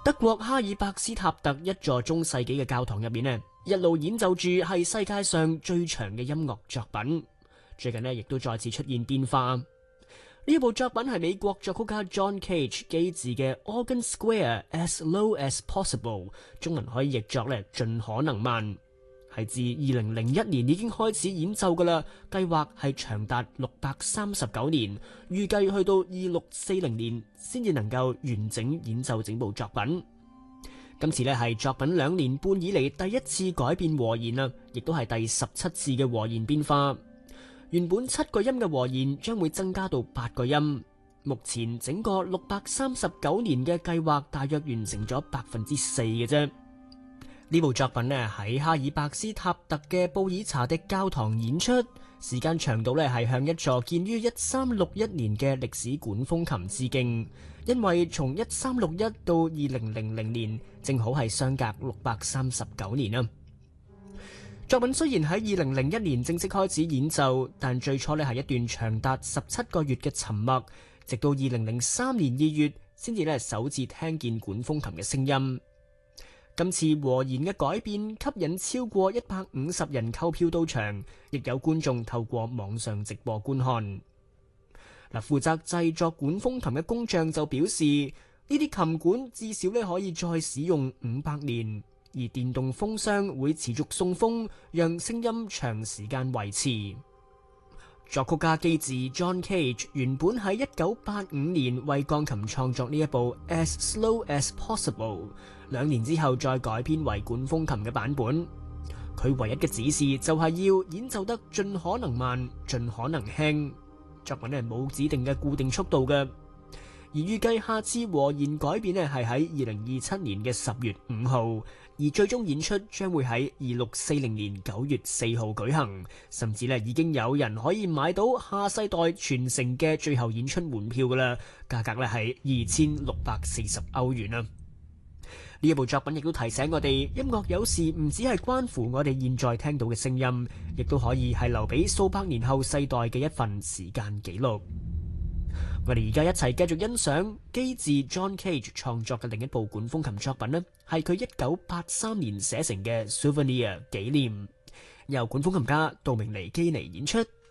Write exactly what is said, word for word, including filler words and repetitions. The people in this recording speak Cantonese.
德國哈爾伯斯塔特一座中世紀嘅教堂入面呢，一路演奏住係世界上最長嘅音樂作品。最近呢，亦都再次出現變化。呢一部作品係美國作曲家 John Cage 基治嘅 Organ Square As Slow As Possible， 中文可以譯作呢盡可能慢，係自二零零一年已經開始演奏噶啦，計劃係長達六百三十九年，預計去到二六四零年先至能夠完整演奏整部作品。今次呢係作品兩年半以嚟第一次改變和弦啦，亦都係第十七次嘅和弦變化。原本七個音嘅和弦將會增加到八個音。目前整個六百三十九年嘅計劃大約完成咗百分之四嘅啫。呢部作品呢喺哈爾伯斯塔特嘅布爾查迪教堂演出，時間長度呢係向一座建於一三六一年嘅歷史管風琴致敬，因為從一三六一到二零零零年正好係相隔六百三十九年啊。作品雖然喺二零零一年正式開始演奏，但最初呢係一段長達十七個月嘅沉默，直到二零零三年二月先至呢首次聽見管風琴嘅聲音。今次和弦嘅改變吸引超過一百五十人購票到場，亦有觀眾透過網上直播觀看。嗱，負責製作管風琴嘅工匠就表示，呢啲琴管至少呢可以再使用五百年。而電動風箱會持續送風，讓聲音長時間維持。作曲家基治 John Cage 原本喺一九八五年為鋼琴創作呢一部 As Slow As Possible， 兩年之後再改編為管風琴嘅版本。佢唯一嘅指示就係要演奏得盡可能慢，盡可能輕。作品係冇指定嘅固定速度嘅。而預計下次和弦改變咧係喺二零二七年嘅十月五號，而最終演出將會喺二六四零年九月四號舉行，甚至咧已經有人可以買到下世代傳承嘅最後演出門票噶啦，價格咧係二千六百四十歐元啊！呢一部作品亦都提醒我哋，音樂有時唔只係關乎我哋現在聽到嘅聲音，亦都可以係留俾數百年後世代嘅一份時間記錄。我哋而家一齊繼續欣賞基治 John Cage 創作嘅另一部管風琴作品呢，係佢一九八三年寫成嘅 Souvenir 紀念，由管風琴家杜明尼基尼演出。